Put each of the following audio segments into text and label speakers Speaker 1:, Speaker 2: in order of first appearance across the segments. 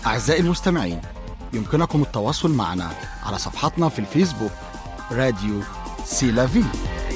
Speaker 1: أعزائي المستمعين، يمكنكم التواصل معنا على صفحتنا في الفيسبوك راديو سيلافي.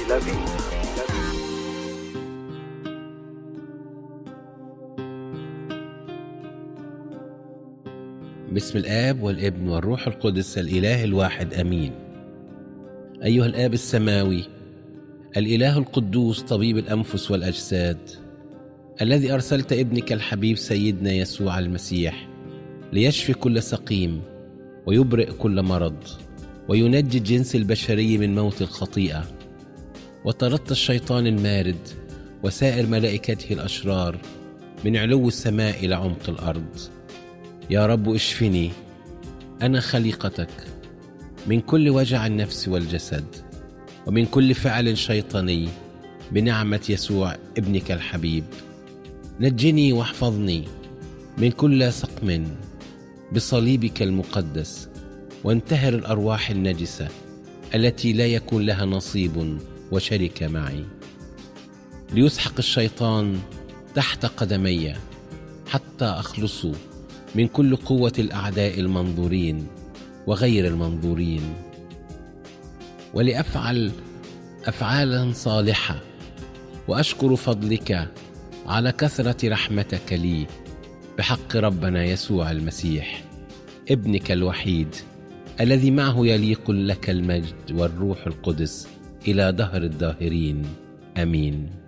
Speaker 2: باسم الآب والابن والروح القدس الإله الواحد أمين. أيها الآب السماوي الإله القدوس طبيب الأنفس والأجساد، الذي أرسلت ابنك الحبيب سيدنا يسوع المسيح ليشفي كل سقيم ويبرئ كل مرض وينجي الجنس البشري من موت الخطيئة، وطردت الشيطان المارد وسائر ملائكته الأشرار من علو السماء إلى عمق الأرض. يا رب اشفني أنا خليقتك من كل وجع النفس والجسد ومن كل فعل شيطاني بنعمة يسوع ابنك الحبيب. نجني واحفظني من كل سقم بصليبك المقدس، وانتهر الأرواح النجسة التي لا يكون لها نصيب وشركة معي، ليسحق الشيطان تحت قدمي حتى أخلص من كل قوة الأعداء المنظورين وغير المنظورين، ولأفعل أفعالا صالحة وأشكر فضلك على كثرة رحمتك لي بحق ربنا يسوع المسيح ابنك الوحيد، الذي معه يليق لك المجد والروح القدس إلى دهر الداهرين. آمين.